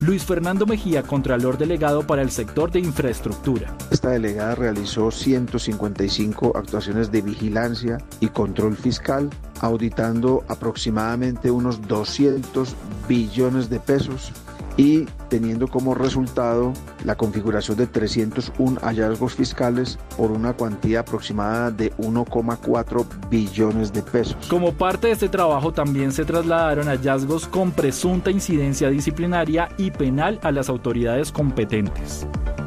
Luis Fernando Mejía, Contralor Delegado para el sector de infraestructura. Esta delegada realizó 155 actuaciones de vigilancia y control fiscal, auditando aproximadamente unos 200 billones de pesos y teniendo como resultado la configuración de 301 hallazgos fiscales por una cuantía aproximada de 1,4 billones de pesos. Como parte de este trabajo también se trasladaron hallazgos con presunta incidencia disciplinaria y penal a las autoridades competentes.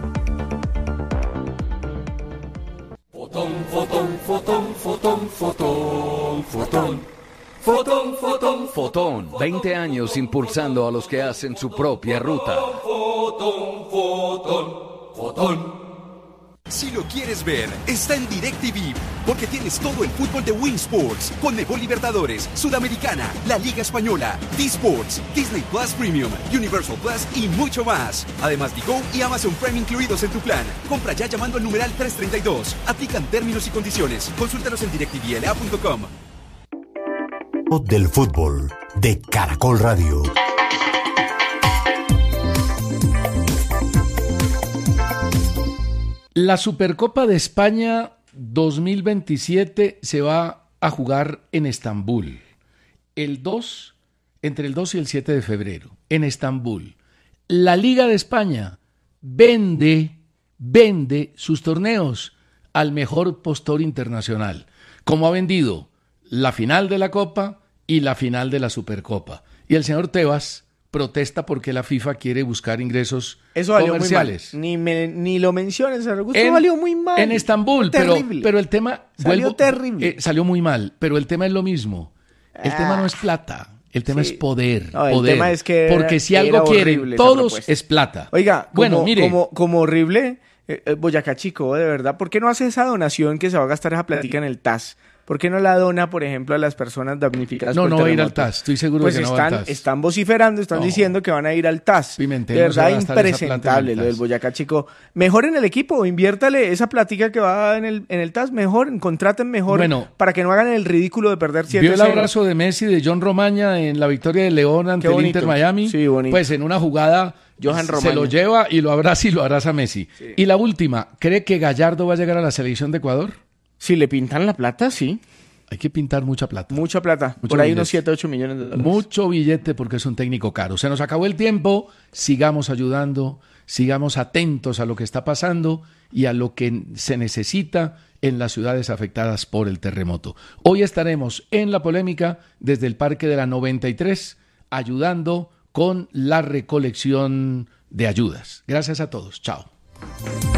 Fotón, fotón, fotón, fotón, fotón, fotón. Fotón, fotón, Fotón, 20 años impulsando a los que hacen su propia ruta. fotón, fotón, fotón. Si lo quieres ver, está en DirecTV, porque tienes todo el fútbol de Win Sports, Conmebol Libertadores, Sudamericana, la Liga Española, D-Sports, Disney Plus Premium, Universal Plus y mucho más. Además, Digo y Amazon Prime incluidos en tu plan. Compra ya llamando al numeral 332. Aplican términos y condiciones. Consúltanos en directvla.com. Del fútbol de Caracol Radio. La Supercopa de España 2027 se va a jugar en Estambul. Entre el 2 y el 7 de febrero, en Estambul. La Liga de España vende sus torneos al mejor postor internacional, como ha vendido la final de la Copa y la final de la Supercopa. Y el señor Tebas protesta porque la FIFA quiere buscar ingresos comerciales. Ni lo menciones, valió muy mal. En Estambul, pero el tema... Salió terrible. Salió muy mal, pero el tema es lo mismo. El tema no es plata, el tema es poder. No, el tema es que porque si algo quieren todos es plata. Oiga, mire, como horrible, Boyacá Chico, de verdad, ¿por qué no hace esa donación que se va a gastar esa platica en el TAS? ¿Por qué no la dona, por ejemplo, a las personas damnificadas por el terremoto? No va a ir al TAS, estoy seguro de que no va al TAS. Están vociferando, están diciendo que van a ir al TAS. Pimentel, de verdad, no impresentable lo del Boyacá Chico. Mejor en el equipo, inviértale esa platica que va en el TAS, mejor, contraten mejor, para que no hagan el ridículo de perder 7-0. ¿Vio el abrazo de Messi, de John Romaña en la victoria de León ante el Inter Miami? Sí, bonito. Pues en una jugada Johan Romaña se lo lleva y lo abraza Messi. Sí. Y la última, ¿cree que Gallardo va a llegar a la selección de Ecuador? Si le pintan la plata, sí. Hay que pintar mucha plata. Mucha plata. Por ahí unos 7-8 millones de dólares. Mucho billete porque es un técnico caro. Se nos acabó el tiempo. Sigamos ayudando, sigamos atentos a lo que está pasando y a lo que se necesita en las ciudades afectadas por el terremoto. Hoy estaremos en la polémica desde el Parque de la 93 ayudando con la recolección de ayudas. Gracias a todos. Chao.